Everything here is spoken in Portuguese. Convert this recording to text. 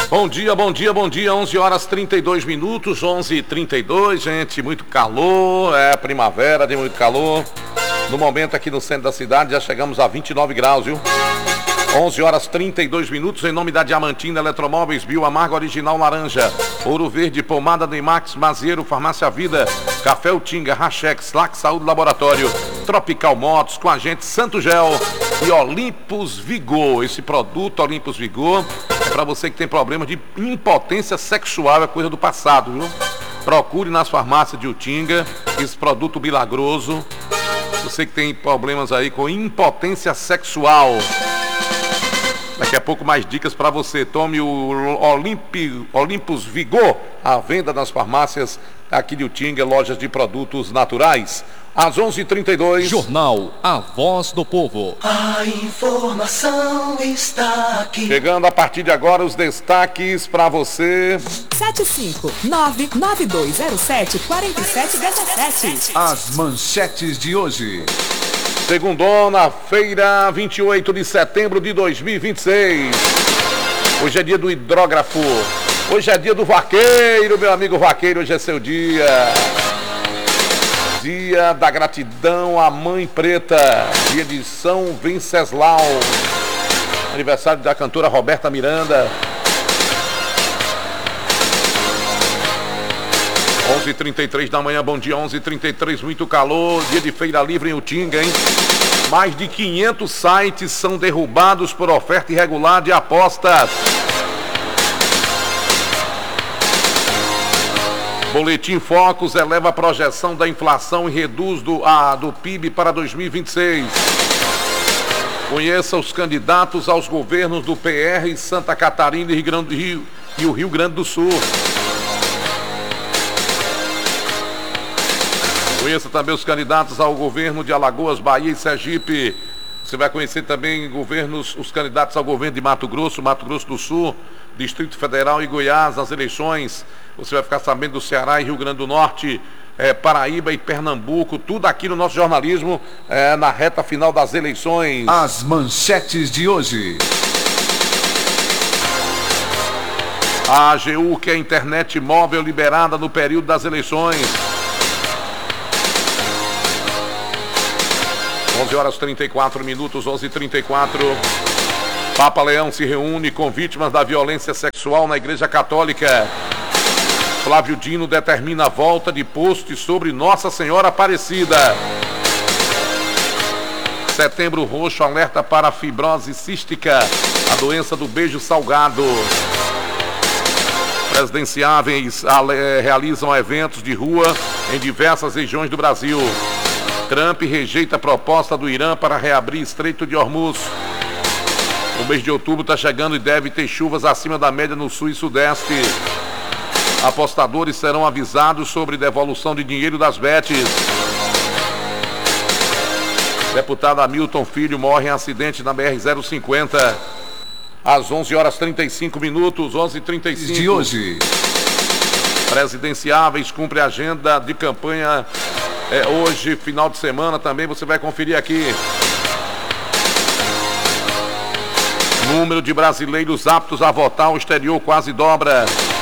Bom dia, bom dia, bom dia. 11 horas 32 minutos, 11h32, gente. Muito calor, primavera de muito calor. No momento aqui no centro da cidade já chegamos a 29 graus, viu? 11 horas 32 minutos, em nome da Diamantina Eletromóveis, Bio Amargo Original Laranja, Ouro Verde, Pomada Neymax, Mazieiro, Farmácia Vida, Café Utinga, Rachex, Lac Saúde Laboratório, Tropical Motos, com a gente Santo Gel e Olympus Vigor. Esse produto Olympus Vigor é para você que tem problema de impotência sexual, é coisa do passado, viu? Procure nas farmácias de Utinga esse produto milagroso. Você que tem problemas aí com impotência sexual. Daqui a pouco mais dicas para você. Tome o Olympus Vigor, à venda nas farmácias aqui de Utinga, lojas de produtos naturais. Às 11h32. Jornal A Voz do Povo. A informação está aqui. Chegando a partir de agora os destaques para você. 75992074717. As manchetes de hoje. Segundona-feira, 28 de setembro de 2026. Hoje é dia do hidrógrafo. Hoje é dia do vaqueiro, meu amigo vaqueiro. Hoje é seu dia. Dia da gratidão à Mãe Preta. Dia de São Venceslau. Aniversário da cantora Roberta Miranda. 11h33 da manhã, bom dia, 11h33, muito calor, dia de feira livre em Utinga, hein? Mais de 500 sites são derrubados por oferta irregular de apostas. Boletim Focus eleva a projeção da inflação e reduz do PIB para 2026. Conheça os candidatos aos governos do PR, Santa Catarina e o Rio Grande do Sul. Conheça também os candidatos ao governo de Alagoas, Bahia e Sergipe. Você vai conhecer também os candidatos ao governo de Mato Grosso do Sul, Distrito Federal e Goiás nas eleições. Você vai ficar sabendo do Ceará e Rio Grande do Norte, Paraíba e Pernambuco, tudo aqui no nosso jornalismo, na reta final das eleições. As manchetes de hoje. A AGU quer internet móvel liberada no período das eleições. 11 horas 34 minutos, 11h34. Papa Leão se reúne com vítimas da violência sexual na Igreja Católica. Flávio Dino determina a volta de post sobre Nossa Senhora Aparecida. Setembro Roxo alerta para a fibrose cística, a doença do beijo salgado. Presidenciáveis realizam eventos de rua em diversas regiões do Brasil. Trump rejeita a proposta do Irã para reabrir Estreito de Hormuz. O mês de outubro está chegando e deve ter chuvas acima da média no sul e sudeste. Apostadores serão avisados sobre devolução de dinheiro das bets. Deputado Hamilton Filho morre em acidente na BR-050. Às 11 horas 35 minutos, 11h35. De hoje. Presidenciáveis cumpre a agenda de campanha. Hoje, final de semana, também você vai conferir aqui. Número de brasileiros aptos a votar ao exterior quase dobra.